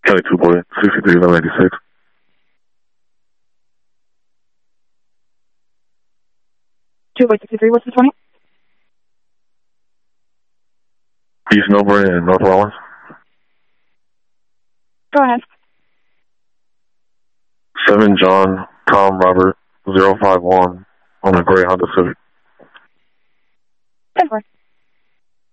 Kelly 2 boy, 63, 1186. Two boy 63, what's the 20? East Noble and North Rollins. Go ahead. 7 John, Tom, Robert, 051 on a gray Honda Civic. 10-4.